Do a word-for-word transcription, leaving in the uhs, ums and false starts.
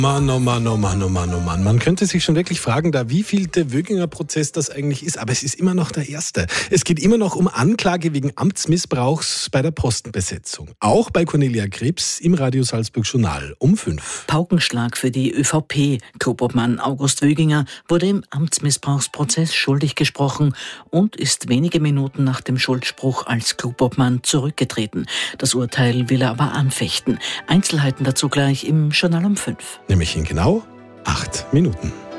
Mann, oh Mann, oh Mann, oh Mann, oh Mann. Man könnte sich schon wirklich fragen, da wievielte Wöginger Prozess das eigentlich ist. Aber es ist immer noch der erste. Es geht immer noch um Anklage wegen Amtsmissbrauchs bei der Postenbesetzung. Auch bei Cornelia Krebs im Radio Salzburg Journal um fünf. Paukenschlag für die ÖVP. Klubobmann August Wöginger wurde im Amtsmissbrauchsprozess schuldig gesprochen und ist wenige Minuten nach dem Schuldspruch als Klubobmann zurückgetreten. Das Urteil will er aber anfechten. Einzelheiten dazu gleich im Journal um fünf. Nämlich in genau acht Minuten.